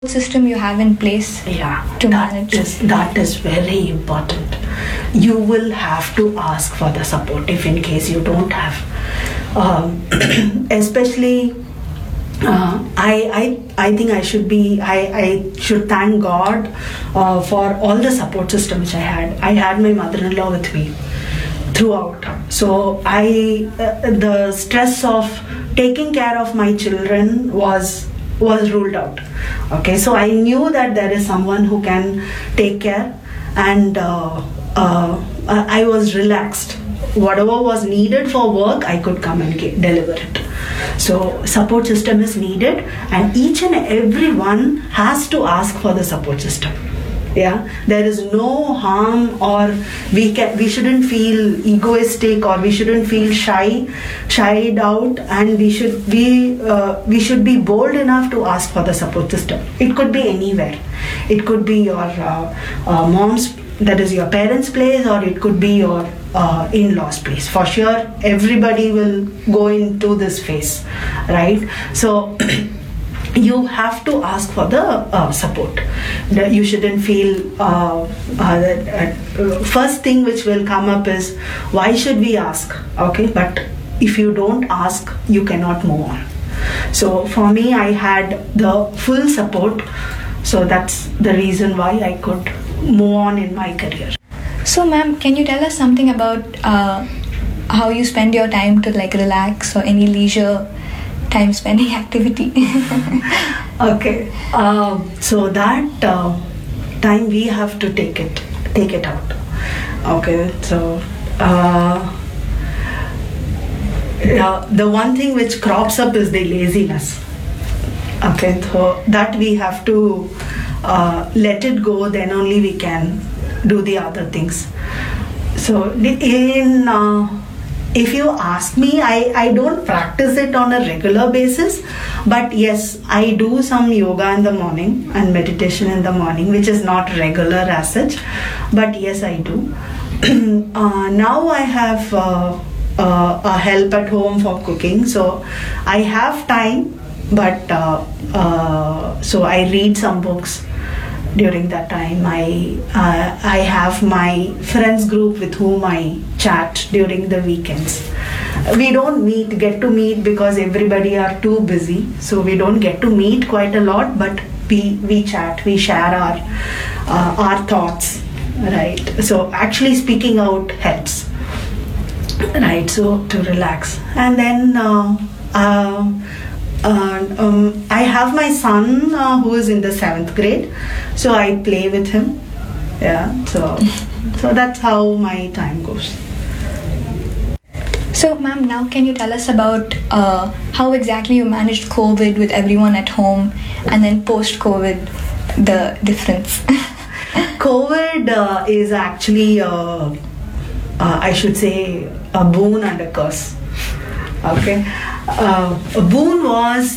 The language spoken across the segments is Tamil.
system you have in place Yeah, to manage? that is very important. You will have to ask for the support if in case you don't have. Especially, I think I should thank God for all the support system which I had. I had my mother-in-law with me throughout. So the stress of taking care of my children was ruled out. Okay, so I knew that there is someone who can take care, and I was relaxed. Whatever was needed for work, I could come and deliver it. So support system is needed, and each and everyone has to ask for the support system. Yeah, there is no harm, or we shouldn't feel egoistic, or we shouldn't feel shied out, and we should be bold enough to ask for the support system. It could be anywhere. It could be your mom's, that is your parents' place, or it could be your in-laws' place. For sure, everybody will go into this phase, right? So you have to ask for the support. You shouldn't feel first thing which will come up is, why should we ask? Okay, but if you don't ask, you cannot move on. So for me, I had the full support, so that's the reason why I could move on in my career. So ma'am, can you tell us something about how you spend your time to like relax, or any leisure time spending activity? Okay, so that time we have to take it out. Okay, so the one thing which crops up is the laziness. Okay, so that we have to let it go, then only we can do the other things. So if you ask me, I don't practice it on a regular basis, but yes, I do some yoga in the morning and meditation in the morning, which is not regular as such, but yes, I do. Now I have a help at home for cooking, so I have time, but so I read some books during that time. I have my friends group with whom I chat during the weekends. We don't get to meet because everybody are too busy, so we don't get to meet quite a lot, but we chat, we share our thoughts, right? So actually speaking out helps, right? So to relax. And then I have my son who is in the 7th grade, so I play with him. Yeah, so that's how my time goes. So ma'am, now can you tell us about how exactly you managed COVID with everyone at home, and then post-COVID, the difference? COVID is actually I should say a boon and a curse. Okay, a boon was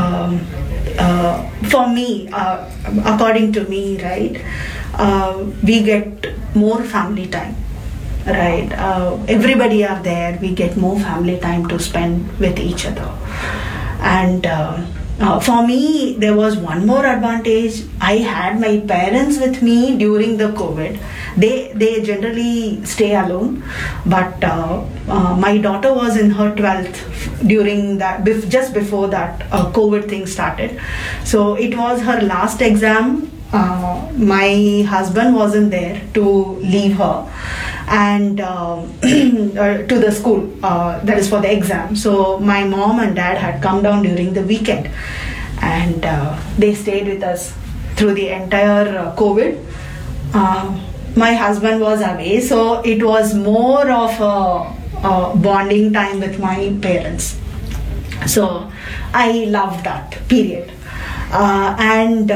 for me, according to me, right? We get more family time, right? Everybody are there. We get more family time to spend with each other, and for me, there was one more advantage. I had my parents with me during the COVID. They generally stay alone, but my daughter was in her 12th during that, just before that COVID thing started. So it was her last exam. My husband wasn't there to leave her and to the school, that is for the exam. So my mom and dad had come down during the weekend, and they stayed with us through the entire COVID. My husband was away, so it was more of a bonding time with my parents. So I loved that period. And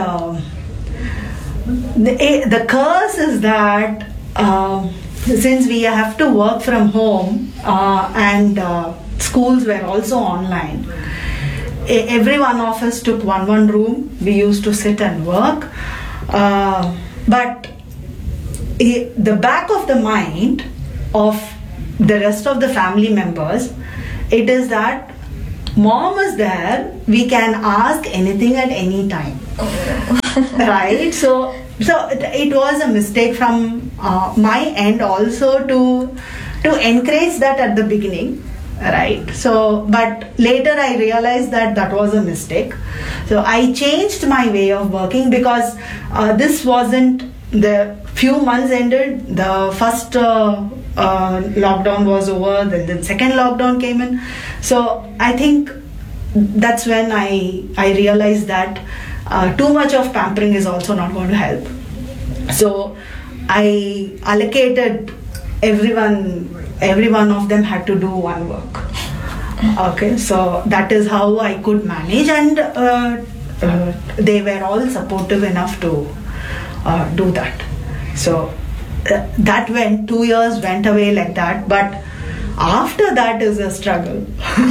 the curse is that since we have to work from home and schools were also online, every one of us took one room. We used to sit and work, but the back of the mind of the rest of the family members, it is that mom is there, we can ask anything at any time. Right? So it was a mistake from my end also to encourage that at the beginning. Right? So, but later I realized that was a mistake. So I changed my way of working, because this wasn't, the few months ended, the first lockdown was over, then the second lockdown came in. So I think that's when I realized that too much of pampering is also not going to help. So I allocated every one of them had to do one work. Okay, so that is how I could manage, and they were all supportive enough to do that. So that 2 years went away like that, but after that is a struggle.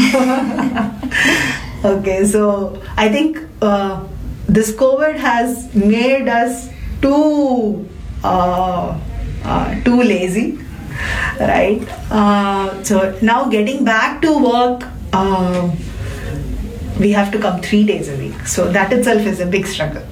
Okay, so I think this COVID has made us too lazy, right? So now getting back to work, we have to come 3 days a week. So that itself is a big struggle.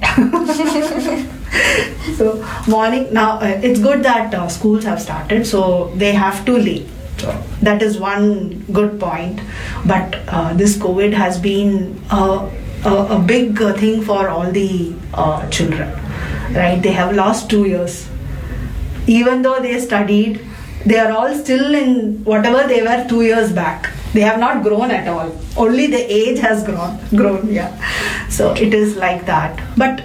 So morning, now it's good that schools have started, so they have to leave. So that is one good point. But this COVID has been a big thing for all the children, right? They have lost 2 years. Even though they studied, they are all still in whatever they were 2 years back. They have not grown at all. Only the age has grown. Yeah. So it is like that. But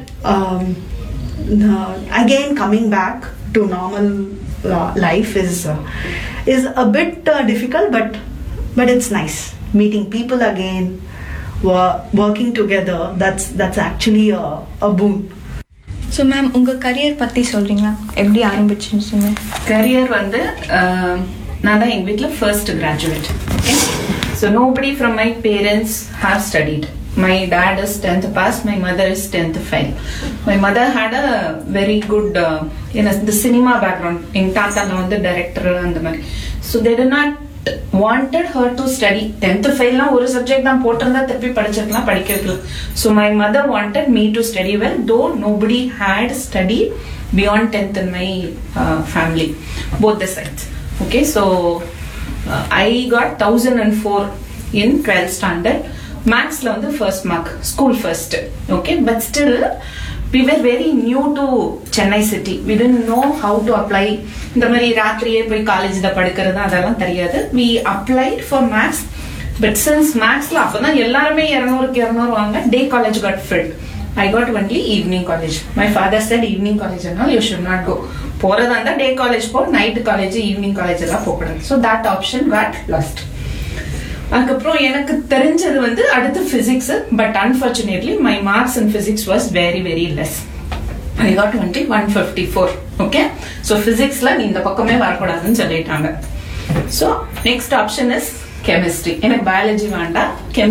again, coming back to normal life is a bit difficult, but it's nice meeting people again, working together. That's actually a boon. So ma'am, unga career பத்தி சொல்றீங்களா? எப்படி ஆரம்பிச்சீங்க? Career வந்து நான் தான் எங்க வீட்ல first graduate. Okay? So nobody from my parents have studied. My dad is 10th pass, my mother is 10th fail. My mother had a very good the cinema background. எங்க தாத்தா வந்து director அந்த மாதிரி. So they did not wanted her to study. 10th fail na ஒரு சப்ஜெக்ட் தான் போட்டிருந்தா திருப்பி படிச்சிருக்கலாம், படிக்க வைக்கலாம். So my mother wanted me to study well, though nobody had studied beyond 10th in my family, both the sides. Okay, so I got 1004 in 12th standard. Maths la வந்து first mark, school first. Okay, but still we were very new to Chennai city. We didn't know how to apply. இந்த மாதிரி ராத்திரியே போய் காலேஜ்ல படிக்கிறது அதெல்லாம் தெரியாது. We applied for maths, but since mathsல அப்பதான் எல்லாருமே 200க்கு 200 வாங்க, day college got filled. I got only evening college. My father said evening college and all you should not go. போறதா இருந்தா day college போ, night college, evening college எல்லாம் போகக்கூடாது. So that option got lost. அதுக்கப்புறம் எனக்கு தெரிஞ்சது வந்து அடுத்து physics, but unfortunately my marks in physics was very very less. I got only 154. Okay, so physics la நீ இந்த பக்கமே வரக்கூடாதுன்னு சொல்லிட்டாங்க. So next option is chemistry. எனக்கு biology வேண்டாம்,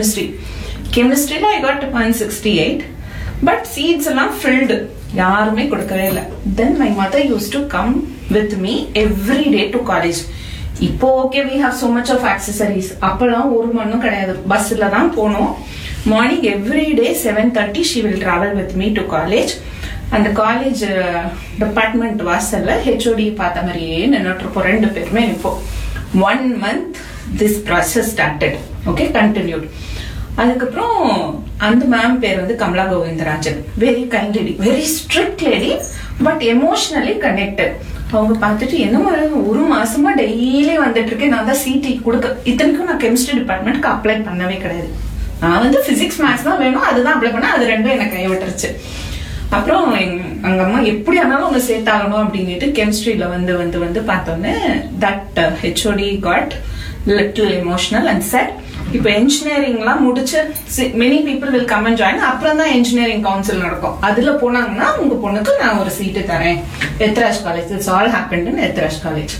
chemistry la I got 168, but seats எல்லாம் filled, யாருமே கொடுக்கவே இல்லை. Then my mother used to come with me every day to college. இப்போ okay, we have so much of accessories. அப்பெல்லாம் ஒரு மண்ணும் கிடையாது, பஸ்ல தான் போனோம். Morning every day 7:30 she will travel with me to college. அந்த காலேஜ் டிபார்ட்மெண்ட் வாசல்ல HOD பார்த்த மாதிரியே நின்னுட்டு இருப்போம், 2 பேருமே நிற்போம். 1 month this process started. Okay, continued. அதுக்கப்புறம் அந்த மேம் பேர் வந்து Kamala Govindarajan. Very kind lady, very strict lady, but emotionally connected. அவங்க பார்த்துட்டு என்ன ஒரு மாசமா டெய்லி வந்துட்டு இருக்கேன், நான் தான் சிடி கொடுக்க. இத்தனைக்கும் நான் கெமிஸ்ட்ரி டிபார்ட்மெண்ட்க்கு அப்ளை பண்ணவே கிடையாது. நான் வந்து பிசிக்ஸ் மேத்ஸ் தான் வேணும், அதுதான் அப்ளை பண்ண, அது ரெண்டும் எனக்கு கைவிட்டுருச்சு. அப்புறம் அங்க அம்மா எப்படி ஆனாலும் அவங்க சேர்த்தாகணும் அப்படின்ட்டு கெமிஸ்ட்ரியில வந்து வந்து வந்து பார்த்தோன்னே that HOD got little emotional and set, இப்போ என்ஜினியரிங்லாம் முடிச்சு many people will come and join. அப்புறம் தான் என்ஜினியரிங் கவுன்சில் நடக்கும். அதுல போனாங்கன்னா உங்க பொண்ணுக்கு நான் ஒரு சீட்டு தரேன், Ethiraj college. It's all happened in Ethiraj college.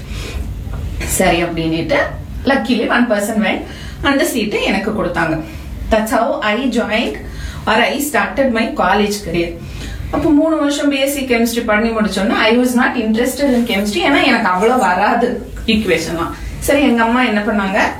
சரி அப்படின்னுட்டு லக்கிலி 1 person went, அந்த சீட்டை எனக்கு கொடுத்தாங்க. That's how I joined R I started my college career. அப்போ 3 வருஷம் BSc கெமிஸ்ட்ரி பண்ணி முடிச்சோன்னா I was not interested in chemistry, ஏன்னா எனக்கு அவ்வளவு வராது ஈக்குவேஷன்லாம். சரி, எங்க அம்மா என்ன பண்ணாங்க,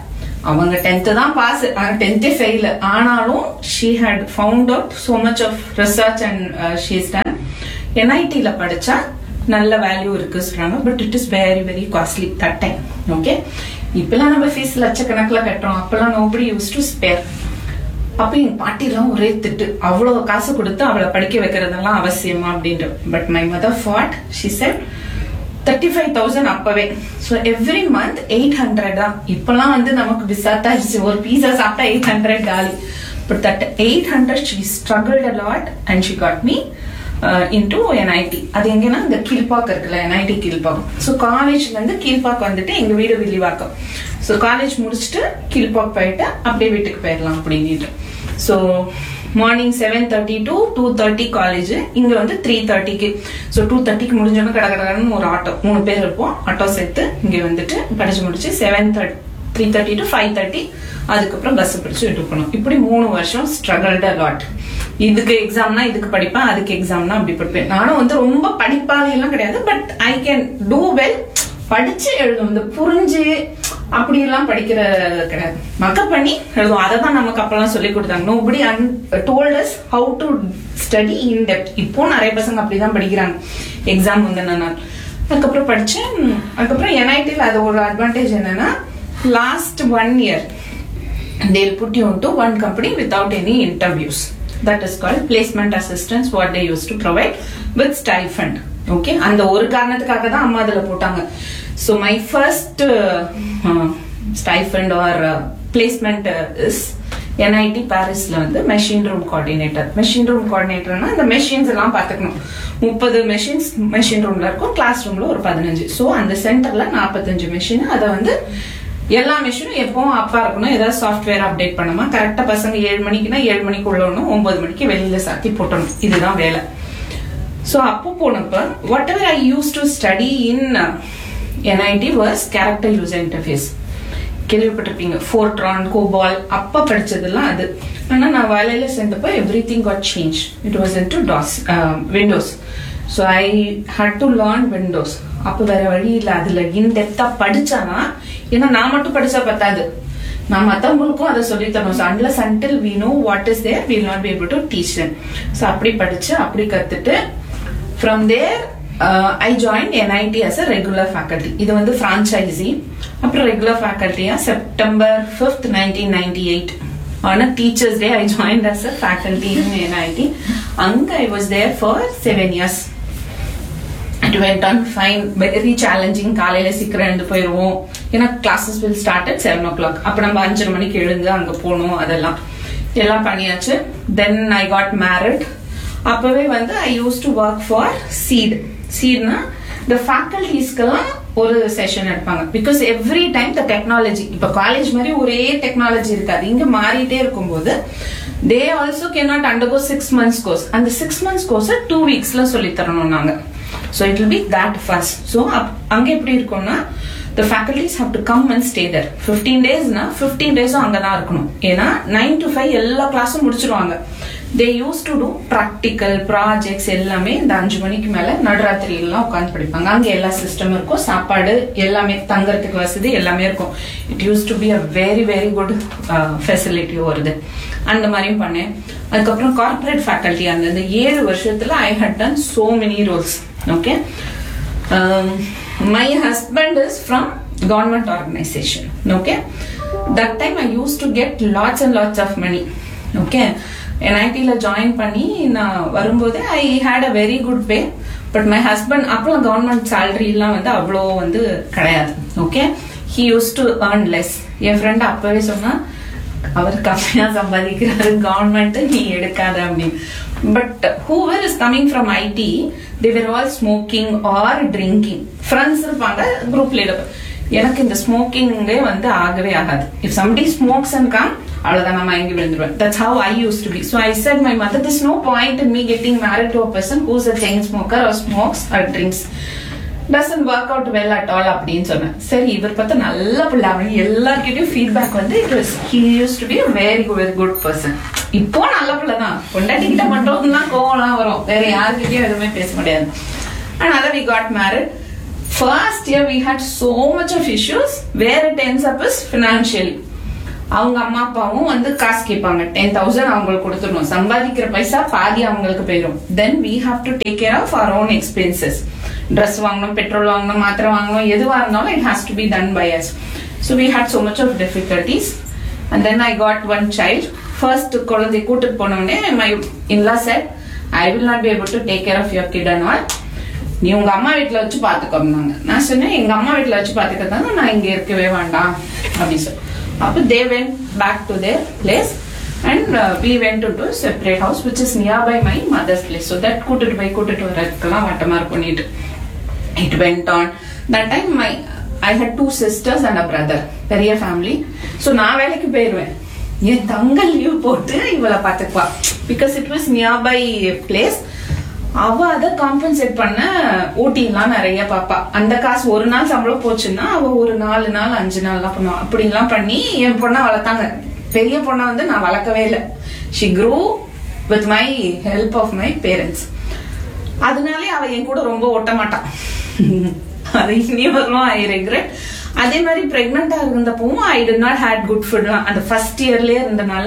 அவங்க 10th தான் பாஸ், 10th ஃபெயில். ஆனாலும் she had found out so much of research and she's done. NIT-ல படிச்சா நல்ல வேல்யூ இருக்கு சொல்றாங்க. But it is very very costly that time. Okay, இப்பெல்லாம் நம்ம ஃபீஸ் லட்சக்கணக்கில் கட்டுறோம். அப்பெல்லாம் nobody used to spare. அப்ப எங்க பாட்டி எல்லாம் ஒரே திட்டு, அவ்வளவு காசு கொடுத்து அவளை படிக்க வைக்கிறதெல்லாம் அவசியமா அப்படின்ட்டு. But my mother ஃபாட். She said 35,000 அப்பவே. ஸோ எவ்ரி மந்த் 800 தான். இப்பெல்லாம் வந்து நமக்கு விசாத்தாச்சு, ஒரு பீஸா சாப்பிட்டா 800 காலி. But that 800 she struggled a lot and she got me into NIT. அது எங்கன்னா இந்த கீழ்பாக் இருக்குல்ல, NIT கீழ்பாக். ஸோ காலேஜ்ல இருந்து கீழ்பாக் வந்துட்டு எங்க வீடு வில்லிவாக்கம். ஸோ காலேஜ் முடிச்சுட்டு கீழ்பாக் போயிட்டு அப்படியே வீட்டுக்கு போயிடலாம் அப்படின்ட்டு. So morning 7:30 to 2:30 college. இங்க வந்து 3:30க்கு. ஸோ 2:30க்கு முடிஞ்சோன்னு கடகடன்னு ஒரு ஆட்டோ, 3 பேர் இருப்போம், ஆட்டோ சேர்த்து இங்க வந்துட்டு படிச்சு முடிச்சு 3:30 to 5:30 அதுக்கப்புறம் பஸ் பிடிச்சு விட்டு போனோம். இப்படி 3 வருஷம் ஸ்ட்ரகிள்ட் அ லாட். இதுக்கு எக்ஸாம்னா இதுக்கு படிப்பேன், அதுக்கு எக்ஸாம்னா அப்படி படிப்பேன். நானும் வந்து ரொம்ப படிப்பாளி எல்லாம் கிடையாது. But I can do well. படிச்சு எழுதும், இந்த புரிஞ்சு அப்படி எல்லாம் படிக்கிற கிடையாது. மக்கப் பண்ணி எழுதும். அதை தான் நமக்கு அப்பெல்லாம் சொல்லி கொடுத்தாங்க. nobody told us how to study in depth. இப்போ நிறைய பசங்க அப்படிதான் படிக்கிறாங்க எக்ஸாம் வந்து நாள். அதுக்கப்புறம் படிச்சேன். அதுக்கப்புறம் NIT-ல அது ஒரு அட்வான்டேஜ் என்னன்னா, last 1 year they'll put you into one company without any interviews. That is called placement assistance, what they used to provide with stipend. Okay, அந்த ஒரு காரணத்துக்காக தான் அம்மா அதுல போட்டாங்க. So my first stipend or placement is NIT பாரிஸ்ல வந்து machine room coordinator. Machine room கோஆர்டினேட்டர்னா இந்த மெஷின்ஸ் எல்லாம் பாத்துக்கணும். 30 மெஷின்ஸ் மெஷின் ரூம்ல இருக்கும், கிளாஸ் ரூம்ல ஒரு 15. ஸோ அந்த சென்டர்ல 45 மெஷின். அதை வந்து எல்லா மெஷினும் எப்பவும் அப்பா இருக்கணும். ஏதாவது சாஃப்ட்வேர் அப்டேட் பண்ணணுமா, கரெக்டா பசங்க 7 மணிக்குன்னா 7 மணிக்கு உள்ளணும், 9 மணிக்கு வெளியில சாத்தி போட்டணும். இதுதான் வேலை. ஸோ அப்போ போனப்ப what ever I use to study in NIT was character user interface. கேள்விப்பட்டிருப்பீங்க, ஃபோர்ட்ரான், கோபால், அப்ப படிச்சதெல்லாம் அது. ஆனா நான் வேலையில சேர்ந்தப்போ everything God change. It was into Windows. So I had to learn Windows. அப்ப வேற வழி இல்ல, அதுல இன்டெப்தா படிச்சானா, ஏன்னா நான் மட்டும் படிச்சா பத்தாது, நான் மத்தவங்களுக்கும் அதை சொல்லி தரணும். So unless until we know what is there, we will not be able to teach them. So அப்படி படிச்சு அப்படி கத்துட்டு from there I joined NIT as a regular faculty. இது வந்து franchisee. அப்புறம் regular faculty September 5th 1998 on a teachers day I joined as a faculty in NIT. அங்க I was there for 7 years. It went on fine, very challenging. காலையில சீக்கிரம் எழுந்து போயிருவோம், ஏன்னா classes will start at 7 o'clock. அப்ப நம்ம 5:30 மணிக்கு எழுந்து அங்க போனோம். அதெல்லாம் எல்லாம் பண்ணியாச்சு. Then I got married. அப்பவே வந்து I used to work for SEED. SEEDனா the facultiesக்கெல்லாம் ஒரு செஷன் எடுப்பாங்க. Because every time the technology, இப்ப காலேஜ் மாதிரி ஒரே டெக்னாலஜி இருக்காது, இங்க மாறிட்டே இருக்கும்போது they also cannot undergo 6 months course. அந்த 6 months course 2 weeksல சொல்லி தரணும் நாங்க. So it will be that fast. So அங்க எப்படி இருக்கும்னா, the faculties have to come and stay there. 15 days na 15 days அங்கதான் இருக்கணும். ஏன்னா 9 to 5 எல்லா கிளாஸும் முடிச்சிருவாங்க. They used to do practical projects எல்லாமே இந்த 5 மணிக்கு மேல நடுராத்திரி எல்லாம் உட்காந்து படிப்பாங்க. அங்க எல்லா சிஸ்டம் இருக்கும், சாப்பாடு எல்லாமே, தங்கறதுக்கு வசதி எல்லாமே இருக்கும். It used to be a very very good facility வருது. அந்த மாதிரியும் பண்ணேன். அதுக்கப்புறம் கார்பரேட் ஃபேக்கல்ட்டி அந்த 7 வருஷத்துல I had done so many roles. Okay, my husband is from government organization. Okay, that time I used to get lots and lots of money. Okay, NIT-ல join பண்ணி நான் வரும்போது I had a very good pay. But my husband அப்பெல்லாம் கவர்மெண்ட் சேலரி எல்லாம் வந்து அவ்வளோ வந்து கிடையாது. Okay, he used to earn less. N friend அப்பவே சொன்னா, அவர் கம்மியா சம்பாதிக்கிறாரு, கவர்மெண்ட் நீ எடுக்காத அப்படின்னு. But whoever is coming from IT, they were all smoking or drinking. Friends இருப்பாங்க, குரூப் லீடர். எனக்கு இந்த ஸ்மோக்கிங்கே வந்து ஆகவே ஆகாது. If somebody smokes and come, அவ்வளவுதான், நான் மயங்கி விழுந்துருவேன். That's how I used to be. So I said my mother, there's no point in me getting married to a person who's a chain smoker or smokes or drinks. Doesn't work out well at all அப்படின்னு சொன்னேன். சரி, இவர் பார்த்தா நல்ல பிள்ளை, அவன் எல்லார்கிட்டயும் ஃபீட்பேக் வந்து he used to be a very good person. இப்போ நல்ல பிள்ளை தான், பொண்டாட்டி கிட்ட மட்டும் தான் கோவம்லாம் வரும், வேற யாருக்கிட்டயும் எதுவுமே பேச முடியாது. And we got married. First year we had so much of issues. Where it ends up is financially. அவங்க அம்மா அப்பாவும் வந்து காசு கேட்பாங்க. 10,000 அவங்களுக்கு கொடுத்துடணும். சம்பாதிக்கிற பைசா பாதி அவங்களுக்கு போயிடும். தென் we have to take care of our own expenses. Dress வாங்கணும், பெட்ரோல் வாங்கணும், மாத்திரை வாங்கணும், எதுவா இருந்தாலும் it has to be done by us. So we had so much of difficulties. And then I got one child. First குழந்தை கூட்டிட்டு போனோடனே my in-law said, I will not be able to take care of your kid and all. நீ உங்க அம்மா வீட்டுல வச்சு பாத்துக்கோங்க. நான் சொன்னேன், எங்க அம்மா வீட்டுல வச்சு பாத்துக்கிறதாங்க நான் இங்க இருக்கவே வேண்டாம் அப்படின்னு சொல்லி. அப்போ they went back to their place and we went into a separate house which is nearby my mother's place. So that கூட்டிட்டு வரதுக்கெல்லாம் வட்டமாறு பண்ணிட்டு it went on. That time I had 2 sisters and a brother. பெரிய ஃபேமிலி. ஸோ நான் வேலைக்கு போயிடுவேன். என் தங்க லீவ் போட்டு இவளை பார்த்துக்குவா. Because it was nearby place. அவ அதை காம்பன்சேட் பண்ண ஊட்டிலாம் நிறைய பாப்பா. அந்த காசு ஒரு நாள் சம்பளம் போச்சுன்னா அவ ஒரு 4 நாள் 5 நாள்லாம் பண்ணுவா. அப்படிலாம் பண்ணி என் பொண்ணை வளர்த்தாங்க. பெரிய பொண்ணை வந்து நான் வளர்க்கவே இல்லை. She crew with my help of my parents. அதனாலே அவ என் கூட ரொம்ப ஓட்ட மாட்டான். அது இனி வரலாம். ஐ ரெக்ரெட். அதே மாதிரி பிரெக்னண்டா இருந்தப்பவும் I did not had good food. அந்த ஃபர்ஸ்ட் இயர்லயே இருந்தனால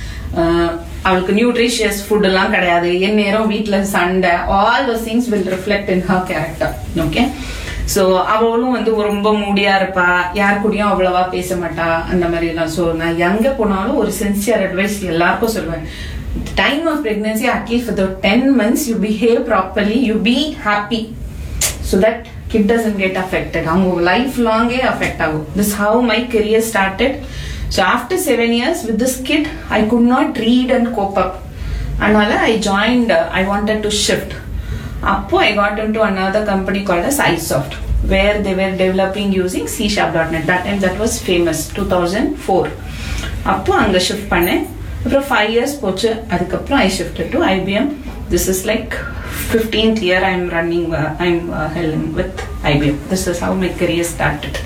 அவளுக்கு நியூட்ரிஷியஸ் ஃபுட் எல்லாம் கிடையாது. என் நேரம் வீட்டுல சண்டை. All those things will reflect in her character. Okay. So அவளும் வந்து ரொம்ப மூடியா இருப்பா. யார் கூடயும் அவ்வளவா பேச மாட்டா. அந்த மாதிரி எல்லாம். சோ நான் எங்க போனாலும் ஒரு சின்சியர் அட்வைஸ் எல்லாருக்கும் சொல்லுவேன். Time of pregnancy at least for the 10 months you behave properly, you be happy so that kid doesn't get affected. அவங்க லைஃப் லாங்கே அஃபெக்ட் ஆகும். This how my career started. So after 7 years with this kid, I could not read and cope up. அதனால I joined, I wanted to shift. அப்போ I got into another company called as iSoft, where they were developing using C#.net. That time that was famous, 2004. அப்போ அங்க ஷிஃப்ட் பண்ணேன். அப்புறம் 5 years போச்சு. அதுக்கப்புறம் I shifted to IBM. This is like 15th year I'm running, I'm helping with IBM. This is how my career started.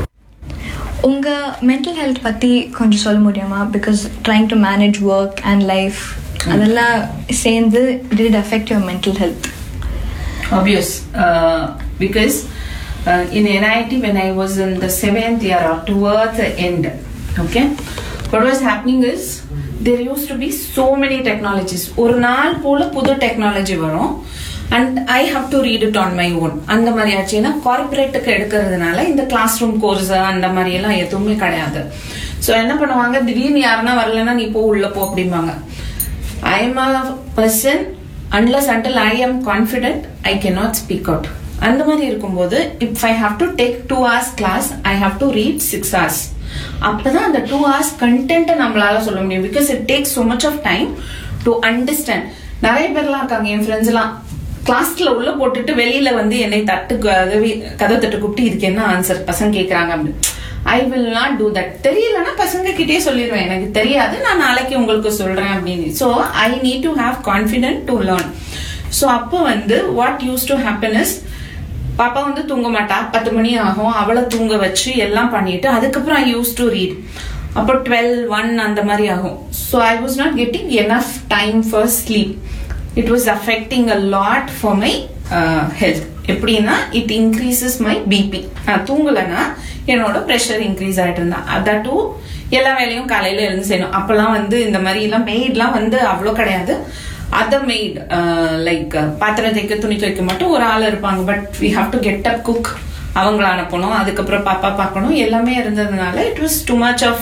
உங்க மென்டல் ஹெல்த் பத்தி கொஞ்சம் சொல்ல முடியுமா? Because trying to manage work and life அதெல்லாம் சேர்ந்து did it affect your mental health? Obvious. Because in NIT when I was in the 7th year or towards the end, okay, what was happening is there used to be so many technologies. ஒரு நாள் போல புது டெக்னாலஜி வரும். And I have to read it on my own. அந்த மாதிரி ஆச்சுன்னா கார்பரேட்டுக்கு எடுக்கிறதுனால இந்த கிளாஸ் ரூம் கோர்ஸ் அந்த மாதிரி எல்லாம் எதுவுமே கிடையாது. ஸோ என்ன பண்ணுவாங்க, திடீர்னு யாருன்னா வரலன்னா நீ போ உள்ள போ அப்படிம்பாங்க. I am a person unless until I am confident I cannot speak out. அந்த மாதிரி இருக்கும்போது if I have to take 2 hours class, I have to read 6 hours. அப்பதான் அந்த 2 hours கண்டென்ட்டை நம்மளால சொல்ல முடியும். Because it takes so much of time to understand. நிறைய பேர்லாம் இருக்காங்க என் ஃப்ரெண்ட்ஸ் எல்லாம் கிளாஸ்ல உள்ள போட்டுட்டு வெளியில வந்து என்னை கதை தட்டு கூப்பிட்டு இதுக்கு என்ன ஆன்சர் பசங்க கேட்கறாங்க அப்படின்னு. I will not do that. தெரியலன்னா பசங்க கிட்டே சொல்லிடுவேன், எனக்கு தெரியாது, நான் நாளைக்கு உங்களுக்கு சொல்றேன் அப்படின்னு. So I need to have confident to learn. So அப்போ வந்து what use to happen is, பாப்பா வந்து தூங்க மாட்டா, 10 மணி ஆகும், அவளை தூங்க வச்சு எல்லாம் பண்ணிட்டு அதுக்கப்புறம் ஐ யூஸ் டு ரீட். அப்போ 12, 1 அந்த மாதிரி ஆகும். So I was not getting enough time for sleep. It was affecting a lot for my health. எப்படின்னா it increases my BP. நான் தூங்கலன்னா என்னோட ப்ரெஷர் இன்க்ரீஸ் ஆயிட்டு இருந்தா. அதட்டும் எல்லா வேலையும் காலையில எழுந்து செய்யணும். அப்பெல்லாம் வந்து இந்த மாதிரி எல்லாம் மெய்ட்லாம் வந்து அவ்வளோ கிடையாது. அதர் மெய்ட் லைக் பாத்திரம் தைக்க துணி துவைக்க மட்டும் ஒரு ஆள் இருப்பாங்க. But we have to get up, cook, அவங்கள அனுப்பணும், அதுக்கப்புறம் பாப்பா பார்க்கணும், எல்லாமே இருந்ததுனால it was too much of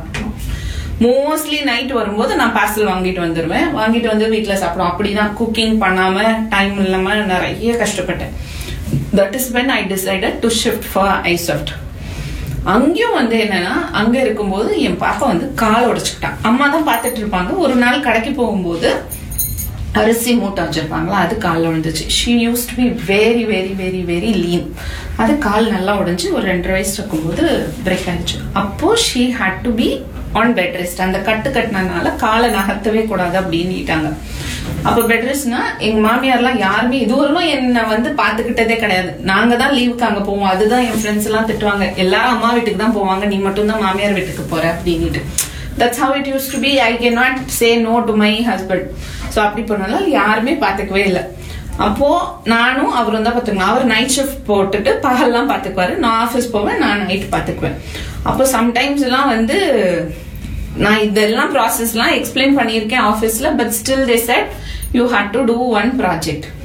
mostly night வரும்போது நான் பார்சல் வாங்கிட்டு வந்துடுவேன். வாங்கிட்டு வந்து வீட்டில் சாப்பிடுவோம். அப்படிதான் குக்கிங் பண்ணாம டைம் இல்லாம நிறைய கஷ்டப்பட்டேன். That is when I decided to shift for iSoft. அங்கேயும் வந்து என்னன்னா, அங்க இருக்கும்போது என் பாப்பா வந்து காலை உடைச்சுக்கிட்டான். அம்மா தான் பார்த்துட்டு இருப்பாங்க. ஒரு நாள் கடைக்கு போகும்போது அரிசி மூட்டை வச்சிருப்பாங்களா, அது காலில் விழுந்துச்சு. She use to be very very very very lean. அது கால் நல்லா உடைஞ்சு ஒரு 2.5 வயசு இருக்கும்போது பிரேக் ஆயிடுச்சு. அப்போ she had to be on bed rest. அந்த கட்டுனால காலை நகர்த்தவே கூடாது அப்படின்னுட்டாங்க. அப்ப பெட் ரெஸ்ட்னா எங்க மாமியார்லாம் யாருமே இதுவரைக்கும் என்ன வந்து பாத்துக்கிட்டதே கிடையாது. நாங்க தான் லீவுக்கு அங்க போவோம். அதுதான் என் ஃப்ரெண்ட்ஸ் எல்லாம் திட்டுவாங்க, எல்லாரும் அம்மா வீட்டுக்கு தான் போவாங்க, நீ மட்டும் தான் மாமியார் வீட்டுக்கு போற அப்படின்னுட்டு. That's how it used to be. I cannot say no to my husband. So அப்படி பண்ணாலும் யாருமே பாத்துக்கவே இல்லை. அப்போ நானும் அவரும் தான் பாத்துக்கணும். அவர் நைட் ஷிஃப்ட் போட்டுட்டு பகல்லாம் பாத்துக்குவாரு, நான் ஆஃபீஸ் போவேன், நான் நைட் பாத்துக்குவேன். அப்போ சம்டைம்ஸ் எல்லாம் வந்து நான் இதெல்லாம் ப்ராசஸ்லாம் எக்ஸ்பிளைன் பண்ணியிருக்கேன் ஆஃபீஸ்ல, but still they said you had to two one project.